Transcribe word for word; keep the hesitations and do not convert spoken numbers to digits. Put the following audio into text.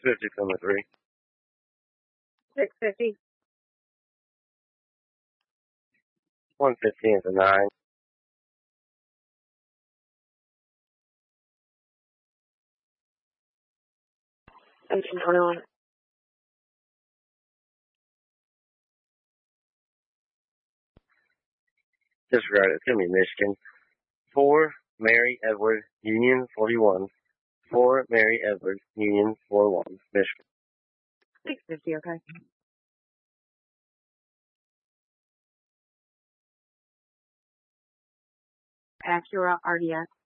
fifty from the three. six fifty. one fifteen at the nine. eighteen twenty-one. Disregard it. It's going to be Michigan. four, Mary Edward, Union forty-one. four, Mary Edward, Union forty-one, Michigan. six fifty, okay. Acura R D X.